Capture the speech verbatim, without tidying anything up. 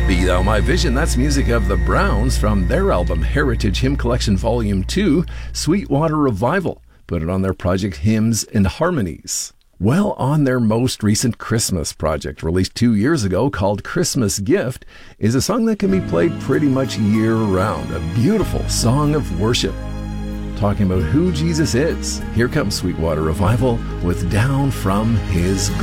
Be Thou My Vision, that's music of the Browns from their album Heritage Hymn Collection Volume two, Sweetwater Revival. Put it on their project Hymns and Harmonies. Well, on their most recent Christmas project, released two years ago, called Christmas Gift, is a song that can be played pretty much year-round. A beautiful song of worship, talking about who Jesus is. Here comes Sweetwater Revival with Down from His Glory.